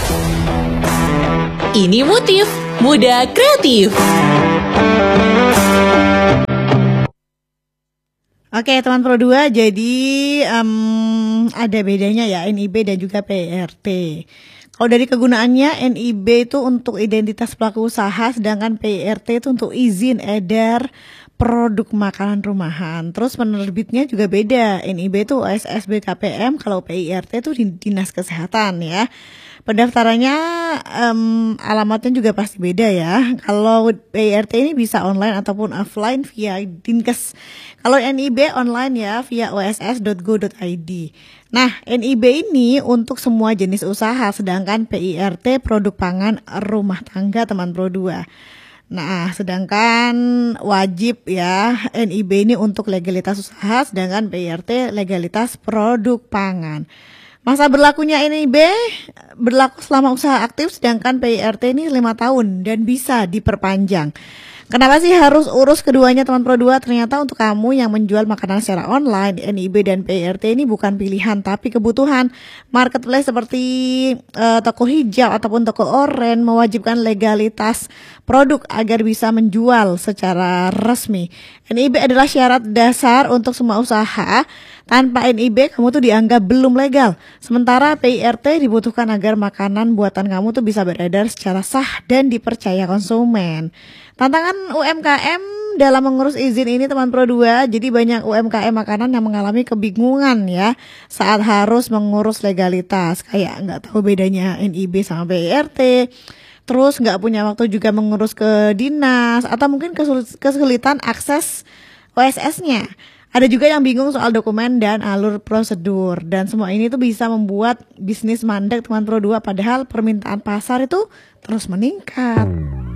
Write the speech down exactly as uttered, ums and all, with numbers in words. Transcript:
Ini Motif Muda Kreatif. Oke teman Pro dua, jadi um, ada bedanya ya N I B dan juga P I R T. Kalau dari kegunaannya, N I B itu untuk identitas pelaku usaha, sedangkan P I R T itu untuk izin edar produk makanan rumahan. Terus penerbitnya juga beda. N I B itu O S S B K P M, kalau P I R T itu Dinas Kesehatan ya. Pendaftarannya um, alamatnya juga pasti beda ya. Kalau P I R T ini bisa online ataupun offline via Dinkes. Kalau N I B online ya via o s s dot go dot i d. Nah, N I B ini untuk semua jenis usaha, sedangkan P I R T produk pangan rumah tangga teman Pro dua. Nah, sedangkan wajib ya N I B ini untuk legalitas usaha, sedangkan P I R T legalitas produk pangan. Masa berlakunya N I B berlaku selama usaha aktif, sedangkan P I R T ini lima tahun dan bisa diperpanjang. Kenapa sih harus urus keduanya teman Pro dua? Ternyata untuk kamu yang menjual makanan secara online, N I B dan P I R T ini bukan pilihan tapi kebutuhan. Marketplace seperti uh, toko hijau ataupun toko oren mewajibkan legalitas produk agar bisa menjual secara resmi. N I B adalah syarat dasar untuk semua usaha. Tanpa N I B kamu tuh dianggap belum legal. Sementara P I R T dibutuhkan agar makanan buatan kamu tuh bisa beredar secara sah dan dipercaya konsumen. Tantangan U M K M dalam mengurus izin ini teman Pro dua, jadi banyak U M K M makanan yang mengalami kebingungan ya saat harus mengurus legalitas. Kayak nggak tahu bedanya N I B sama P I R T, terus nggak punya waktu juga mengurus ke dinas, atau mungkin kesulitan akses O S S-nya. Ada juga yang bingung soal dokumen dan alur prosedur. Dan semua ini tuh bisa membuat bisnis mandek teman Pro dua, padahal permintaan pasar itu terus meningkat.